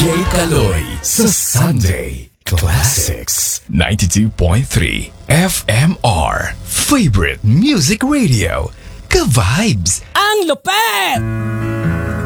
Kaloy sa Sunday Classics 92.3 FMR Favorite Music Radio. Ka-vibes! Ang lupet!